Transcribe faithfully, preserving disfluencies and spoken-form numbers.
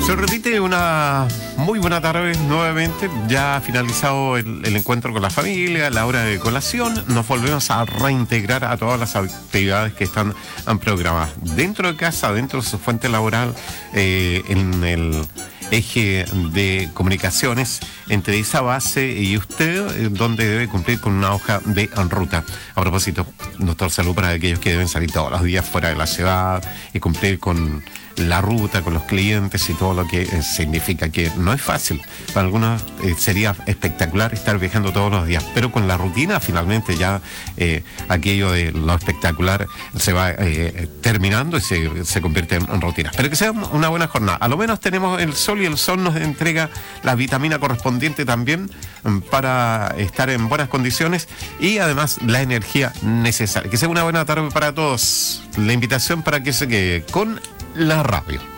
Se repite una muy buena tarde nuevamente, ya ha finalizado el, el encuentro con la familia, la hora de colación, nos volvemos a reintegrar a todas las actividades que están programadas dentro de casa, dentro de su fuente laboral, eh, en el eje de comunicaciones entre esa base y usted, eh, donde debe cumplir con una hoja de ruta. A propósito, doctor, salud para aquellos que deben salir todos los días fuera de la ciudad y cumplir con la ruta, con los clientes y todo lo que eh, significa que no es fácil. Para algunos eh, sería espectacular estar viajando todos los días, pero con la rutina finalmente ya eh, aquello de lo espectacular se va eh, terminando y se, se convierte en, en rutina. Pero que sea una buena jornada. A lo menos tenemos el sol y el sol nos entrega la vitamina correspondiente también para estar en buenas condiciones y además la energía necesaria. Que sea una buena tarde para todos. La invitación para que se quede con la radio.